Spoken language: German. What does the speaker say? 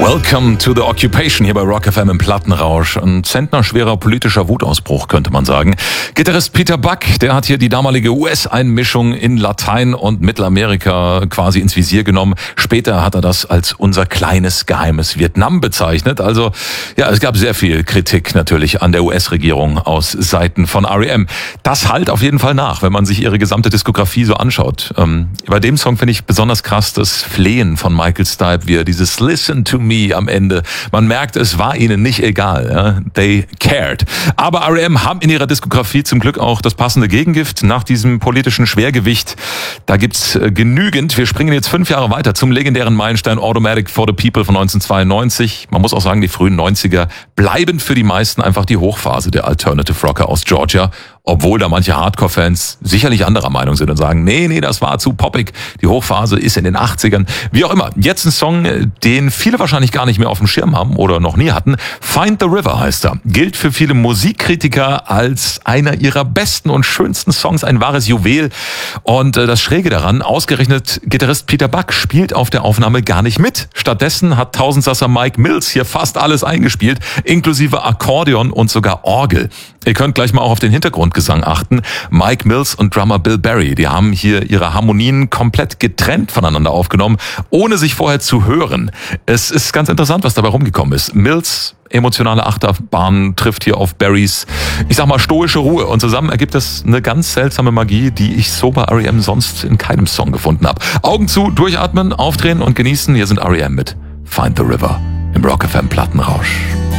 Welcome to the Occupation hier bei Rock FM im Plattenrausch. Ein zentnerschwerer politischer Wutausbruch, könnte man sagen. Gitarrist Peter Buck, der hat hier die damalige US-Einmischung in Latein- und Mittelamerika quasi ins Visier genommen. Später hat er das als unser kleines, geheimes Vietnam bezeichnet. Also, ja, es gab sehr viel Kritik natürlich an der US-Regierung aus Seiten von R.E.M. Das halt auf jeden Fall nach, wenn man sich ihre gesamte Diskografie so anschaut. Bei dem Song finde ich besonders krass das Flehen von Michael Stipe, wie er dieses Listen to Me am Ende. Man merkt, es war ihnen nicht egal. Ja? They cared. Aber R.E.M. haben in ihrer Diskografie zum Glück auch das passende Gegengift nach diesem politischen Schwergewicht. Da gibt's genügend. Wir springen jetzt 5 Jahre weiter zum legendären Meilenstein Automatic for the People von 1992. Man muss auch sagen, die frühen 90er bleiben für die meisten einfach die Hochphase der Alternative Rocker aus Georgia. Obwohl da manche Hardcore-Fans sicherlich anderer Meinung sind und sagen, nee, das war zu poppig. Die Hochphase ist in den 80ern. Wie auch immer, jetzt ein Song, den viele wahrscheinlich gar nicht mehr auf dem Schirm haben oder noch nie hatten. Find the River heißt er. Gilt für viele Musikkritiker als einer ihrer besten und schönsten Songs, ein wahres Juwel. Und das Schräge daran, ausgerechnet Gitarrist Peter Buck spielt auf der Aufnahme gar nicht mit. Stattdessen hat Tausendsasser Mike Mills hier fast alles eingespielt, inklusive Akkordeon und sogar Orgel. Ihr könnt gleich mal auch auf den Hintergrundgesang achten. Mike Mills und Drummer Bill Berry, die haben hier ihre Harmonien komplett getrennt voneinander aufgenommen, ohne sich vorher zu hören. Es ist ganz interessant, was dabei rumgekommen ist. Mills emotionale Achterbahn trifft hier auf Berrys, ich sag mal, stoische Ruhe. Und zusammen ergibt es eine ganz seltsame Magie, die ich so bei R.E.M. sonst in keinem Song gefunden habe. Augen zu, durchatmen, aufdrehen und genießen. Hier sind R.E.M. mit Find the River im Rock FM Plattenrausch.